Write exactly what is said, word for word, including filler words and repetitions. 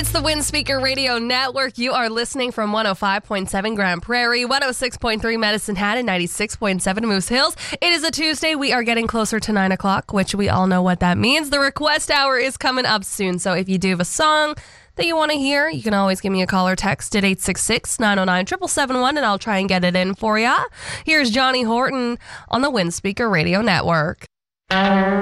It's the Windspeaker Radio Network. You are listening from one oh five point seven Grand Prairie, one oh six point three Medicine Hat, and ninety-six point seven Moose Hills. It is a Tuesday. We are getting closer to nine o'clock, which we all know what that means. The request hour is coming up soon, so if you do have a song that you want to hear, you can always give me a call or text at eight six six, nine oh nine, seven seven seven one, and I'll try and get it in for ya. Here's Johnny Horton on the Windspeaker Radio Network.